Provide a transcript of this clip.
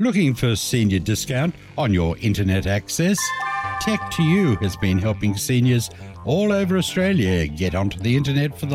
Looking for senior discount on your internet access? Tech2U has been helping seniors all over Australia get onto the internet for the